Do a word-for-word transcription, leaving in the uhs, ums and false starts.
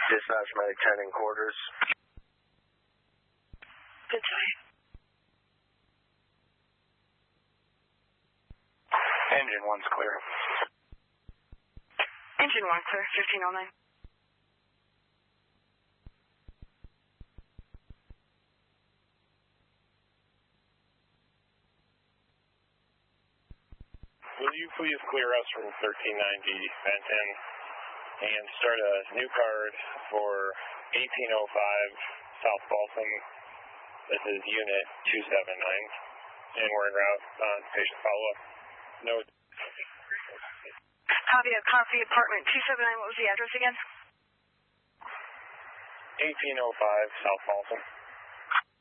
Dispatch Medic ten in quarters. Good day. Engine one's clear. Engine one clear, fifteen oh nine. Will you please clear us from thirteen ninety Benton and start a new card for eighteen oh five South Balsam. This is unit two seven nine, and we're en route on patient follow-up. No. Copy, copy, apartment two seven nine, what was the address again? eighteen oh five South Balsam.